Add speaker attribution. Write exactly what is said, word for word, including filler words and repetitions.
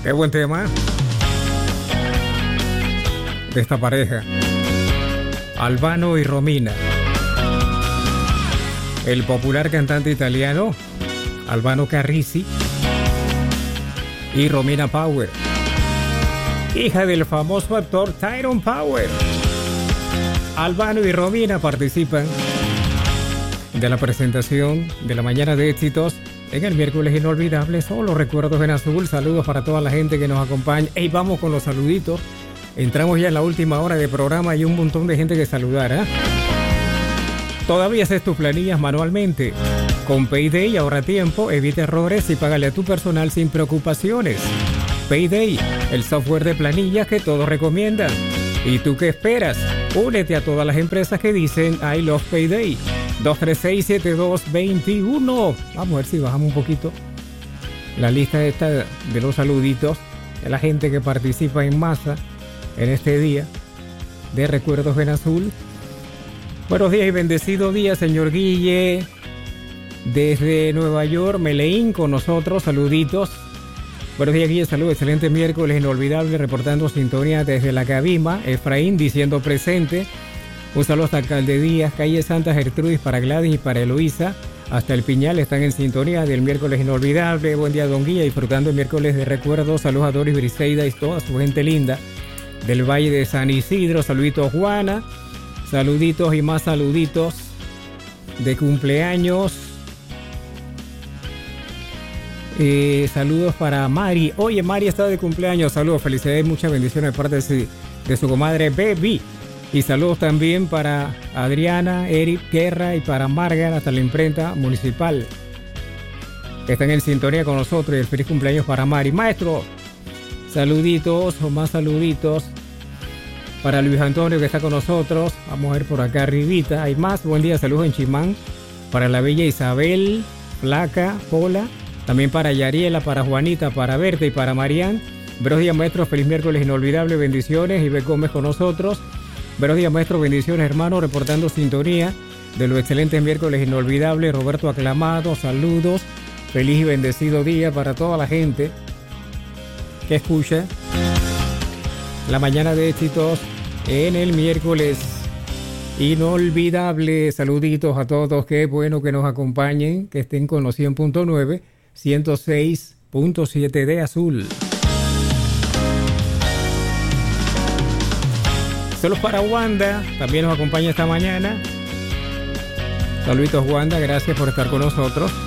Speaker 1: Qué buen tema de esta pareja, Albano y Romina. El popular cantante italiano Albano Carrisi y Romina Power, hija del famoso actor Tyrone Power. Albano y Romina participan de la presentación de la Mañana de Éxitos en el miércoles inolvidable. Solo recuerdos en azul. Saludos para toda la gente que nos acompaña. Hey, vamos con los saluditos. Entramos ya en la última hora de programa y un montón de gente que saludar, ¿eh? Todavía haces tus planillas manualmente. Con Payday ahorra tiempo, evita errores y págale a tu personal sin preocupaciones. Payday, el software de planillas que todos recomiendan. ¿Y tú qué esperas? Únete a todas las empresas que dicen I love Payday. dos tres seis, siete dos dos uno. Vamos a ver si bajamos un poquito la lista esta de los saluditos de la gente que participa en masa en este día de Recuerdos en Azul. Buenos días y bendecido día, señor Guille. Desde Nueva York, Meleín con nosotros, saluditos. Buenos días, Guille, saludos, excelente miércoles inolvidable, reportando sintonía desde la Cabima. Efraín diciendo presente. Un saludo hasta Alcalde Díaz, calle Santa Gertrudis, para Gladys y para Eloísa. Hasta el Piñal están en sintonía del miércoles inolvidable. Buen día, don Guilla, disfrutando el miércoles de recuerdos. Saludos a Doris Briseida y toda su gente linda del Valle de San Isidro. Saluditos, Juana. Saluditos y más saluditos de cumpleaños. Eh, saludos para Mari. Oye, Mari está de cumpleaños. Saludos, felicidades, muchas bendiciones de parte de su, de su comadre Baby. Y saludos también para Adriana, Eric, Guerra y para Margar hasta la imprenta municipal, que están en sintonía con nosotros. Y el feliz cumpleaños para Mari. Maestro, saluditos o más saluditos para Luis Antonio, que está con nosotros. Vamos a ver por acá arribita. Hay más. Buen día, saludos en Chimán. Para la bella Isabel, Flaca, Pola. También para Yariela, para Juanita, para Berta y para Marián. Buenos días, maestro. Feliz miércoles inolvidable. Bendiciones. Ibe Gómez con nosotros. Buenos días, maestro. Bendiciones, hermano. Reportando sintonía de los excelentes miércoles inolvidables. Roberto Aclamado. Saludos. Feliz y bendecido día para toda la gente que escucha la Mañana de Éxitos en el miércoles inolvidable. Saluditos a todos. Qué bueno que nos acompañen, que estén con los cien punto nueve, ciento seis punto siete de Azul. Saludos para Wanda, también nos acompaña esta mañana. Saluditos, Wanda, gracias por estar con nosotros.